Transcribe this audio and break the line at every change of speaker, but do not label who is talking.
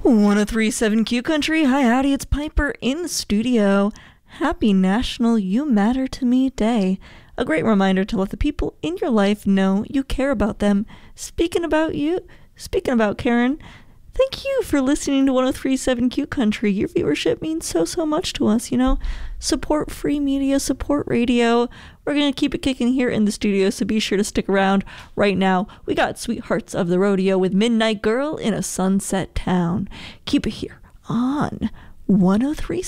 1037 Q Country. Hi, howdy, it's Piper in the studio. Happy National You Matter to Me Day. A great reminder to let the people in your life know you care about them. Speaking about Karen, thank you for listening to 1037 Q Country. Your viewership means so much to us, you know. Support free media, support radio. We're going to keep it kicking here in the studio, so be sure to stick around. Right now, we got Sweethearts of the Rodeo with Midnight Girl in a Sunset Town. Keep it here on 1037